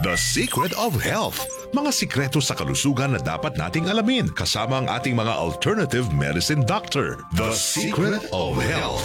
The Secret of Health. Mga sikreto sa kalusugan na dapat nating alamin kasama ang ating mga alternative medicine doctor. The Secret of Health.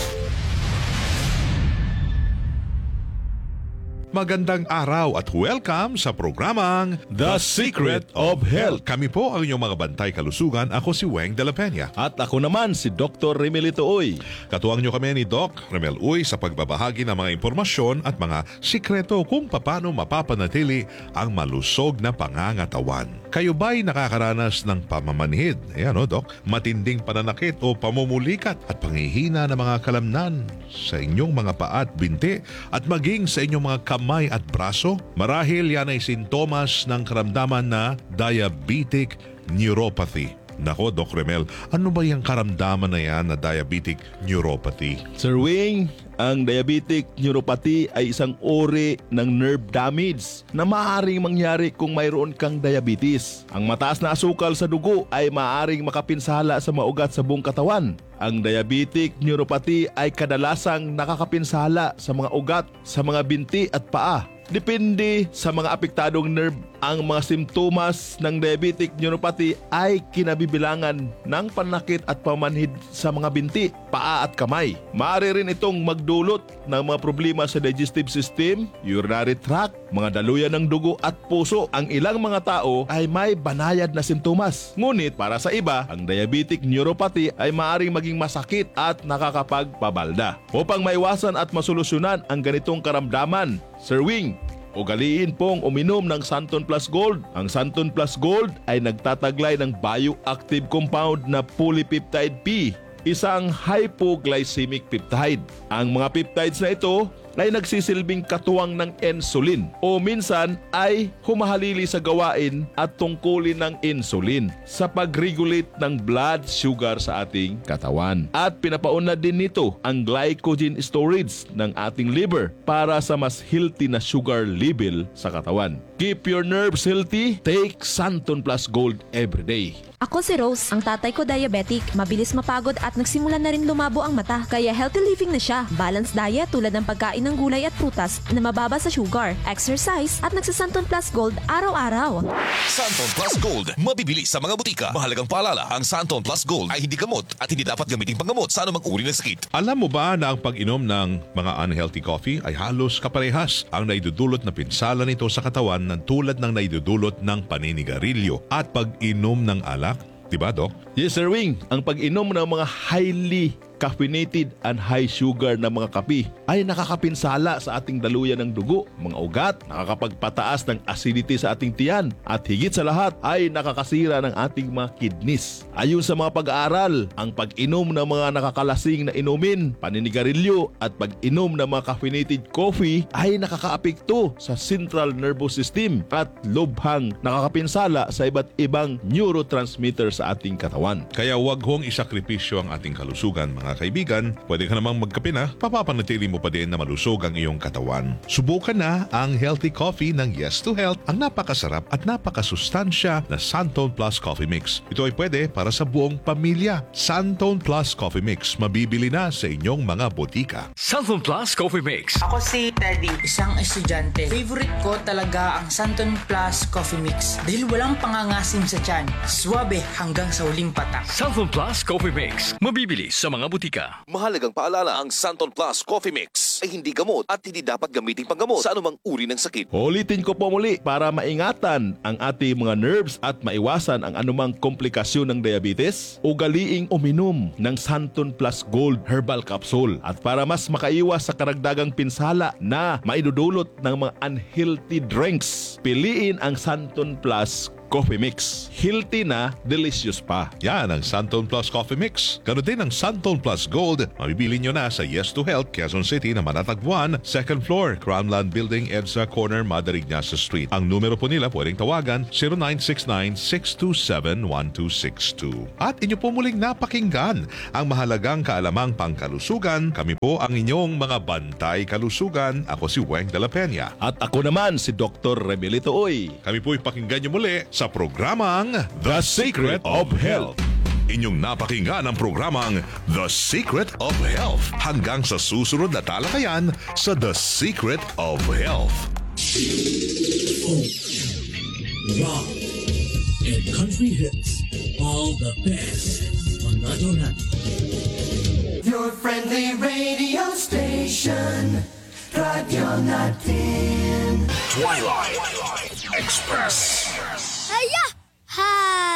Magandang araw at welcome sa programang The Secret of Health. Kami po ang inyong mga bantay kalusugan. Ako si Weng de la Peña. At ako naman si Dr. Remelito Uy. Katuwang nyo kami ni Doc Remel Uy sa pagbabahagi ng mga impormasyon at mga sikreto kung paano mapapanatili ang malusog na pangangatawan. Kayo ba'y nakakaranas ng pamamanhid? Ayan o, Doc. Matinding pananakit o pamumulikat at panghihina ng mga kalamnan sa inyong mga paa at binti at maging sa inyong mga kamay at braso? Marahil yan ay sintomas ng karamdaman na diabetic neuropathy. Nako, Doc Remel, ano ba yung karamdaman na yan na diabetic neuropathy? Sir Wing, ang diabetic neuropathy ay isang uri ng nerve damage na maaaring mangyari kung mayroon kang diabetes. Ang mataas na asukal sa dugo ay maaaring makapinsala sa mga ugat sa buong katawan. Ang diabetic neuropathy ay kadalasang nakakapinsala sa mga ugat, sa mga binti at paa. Depende sa mga apektadong nerve, ang mga simptomas ng diabetic neuropathy ay kinabibilangan ng pananakit at pamanhid sa mga binti, paa at kamay. Maaari rin itong magdulot ng mga problema sa digestive system, urinary tract, mga daluyan ng dugo at puso. Ang ilang mga tao ay may banayad na simptomas. Ngunit para sa iba, ang diabetic neuropathy ay maaaring maging masakit at nakakapagpabalda. Upang maiwasan at masolusyonan ang ganitong karamdaman, Sir Wing, ugaliin pong uminom ng Santon Plus Gold. Ang Santon Plus Gold ay nagtataglay ng bioactive compound na polypeptide P, isang hypoglycemic peptide. Ang mga peptides na ito ay nagsisilbing katuwang ng insulin o minsan ay humahalili sa gawain at tungkulin ng insulin sa pag-regulate ng blood sugar sa ating katawan. At pinapaunlad din nito ang glycogen storage ng ating liver para sa mas healthy na sugar level sa katawan. Keep your nerves healthy. Take Santon Plus Gold every day. Ako si Rose, ang tatay ko diabetic, mabilis mapagod at nagsimula na rin lumabo ang mata. Kaya healthy living na siya. Balanced diet tulad ng pagkain ng gulay at prutas na mababa sa sugar, exercise at nagsasanton plus gold araw-araw. Santon Plus Gold, mabibili sa mga butika. Mahalagang paalala, ang Santon Plus Gold ay hindi gamot at hindi dapat gamitin panggamot sa anumang uri ng sakit. Alam mo ba na ang pag-inom ng mga unhealthy coffee ay halos kaparehas ang naidudulot na pinsala nito sa katawan ng tulad ng naidudulot ng paninigarilyo at pag-inom ng alak? Diba, Doc? Yes, Sir Wing. Ang pag-inom ng mga highly caffeinated and high sugar na mga kape ay nakakapinsala sa ating daluyan ng dugo, mga ugat, nakakapagpataas ng acidity sa ating tiyan at higit sa lahat ay nakakasira ng ating mga kidneys. Ayon sa mga pag-aaral, ang pag-inom ng mga nakakalasing na inumin, paninigarilyo at pag-inom ng mga caffeinated coffee ay nakakaapekto sa central nervous system at lubhang nakakapinsala sa iba't ibang neurotransmitter sa ating katawan. Kaya huwag hong isakripisyo ang ating kalusugan, mga kaibigan. Pwede ka namang magkape na, papapanatili mo pa din na malusog ang iyong katawan. Subukan na ang healthy coffee ng Yes to Health, ang napakasarap at napakasustansya na Santon Plus Coffee Mix. Ito ay pwede para sa buong pamilya. Santon Plus Coffee Mix, mabibili na sa inyong mga botika. Santon Plus Coffee Mix. Ako si Teddy, isang estudyante. Favorite ko talaga ang Santon Plus Coffee Mix dahil walang pangangasim sa tiyan. Swabe hanggang sa huling patak. Santon Plus Coffee Mix. Mabibili sa mga butika. Mahalagang paalala, ang Santon Plus Coffee Mix ay hindi gamot at hindi dapat gamitin panggamot sa anumang uri ng sakit. Ulitin ko po muli para maingatan ang ating mga nerves at maiwasan ang anumang komplikasyon ng diabetes, ugaliing uminom ng Santon Plus Gold Herbal Capsule. At para mas makaiwas sa karagdagang pinsala na maidudulot ng mga unhealthy drinks, piliin ang Santon Plus Coffee Mix. Healthy na, delicious pa. Yan ang Santon Plus Coffee Mix. Ganun din ang Santon Plus Gold. Mabibili nyo na sa Yes to Health, Quezon City na matatagpuan, 2nd floor, Crownland Building, EDSA Corner, Madarigañas Street. Ang numero po nila pwedeng tawagan 0969-627-1262. At inyo po muling napakinggan ang mahalagang kaalamang pangkalusugan. Kami po ang inyong mga bantay kalusugan. Ako si Weng de la Peña. At ako naman si Dr. Remelito Uy. Kami po ipakinggan nyo muli sa programang The Secret of Health. Inyong napakinggan ang programang The Secret of Health. Hanggang sa susunod na talakayan sa The Secret of Health. soul, rock, and country hits. All the best on Radio Natin. Your friendly radio station, Radio Natin. Twilight Express. Aya! Hi!